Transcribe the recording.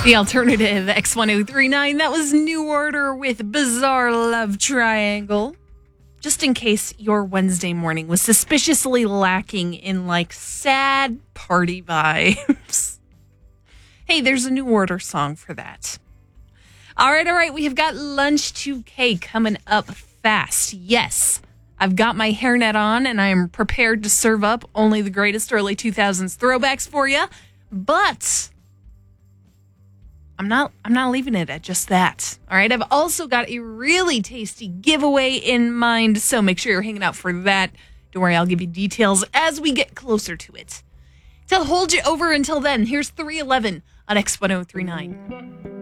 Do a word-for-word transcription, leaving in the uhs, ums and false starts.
The alternative, X ten thirty-nine, that was New Order with Bizarre Love Triangle. Just in case your Wednesday morning was suspiciously lacking in, like, sad party vibes. Hey, there's a New Order song for that. All right, all right, we have got Lunch two K coming up fast. Yes, I've got my hairnet on, and I am prepared to serve up only the greatest early two thousands throwbacks for you, but I'm not I'm not leaving it at just that. All right, I've also got a really tasty giveaway in mind, so make sure you're hanging out for that. Don't worry, I'll give you details as we get closer to it. To hold you over until then, here's three eleven on X ten thirty-nine.